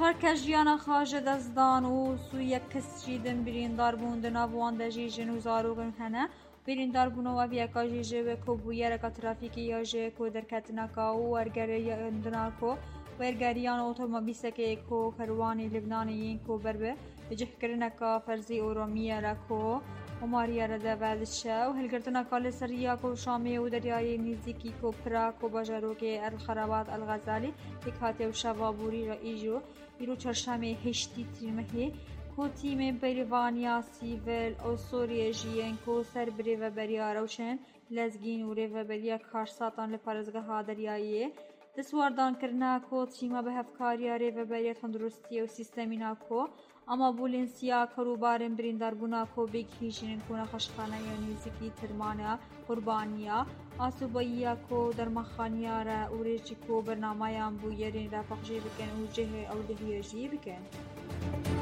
هر کس جیانا خواجه دزدان و سوی کس جیدن بریندار بوند ناوان دجیجن و زاروگن هنه بریندار بونو و بیاکا جیجه و کوبویه رکا ترافیکی یاجه کو درکتنا کاو ورگری اندنا کو ورگریان اوتومبیسه که کو کروانی لبنانیین کو بربه بجه کرنا کا فرزی اورومیه رکو وماريا ردا بعدشا وهالقرطنا قال سريا كو شامي ودرياي نزيكي كو برا كو باجاروكي الخرابات الغزالي تكاتي وشابابوري رئيجو يرو چرشامي هشتي تيمهي كو تيمي بيريفانيا سيفل او سوريا جيين كو سر بريفا بريا روشن لزگين وريفا بريا كارساتان لپارزگاه دريايي دسواردان کرنا کو تیما به هفکاریا ریو بریت تندرستی و سیستمینا کو اما بولنسیا کروبارن بریندار بونا کو بیگ هیجین کونا خشخانه یا نزیکی ترمانا قربانیا آسوبایا کو در مخانیا را اوریجی کو برنامه بو یرین را پخجی بکن و جه او دهیجی بکن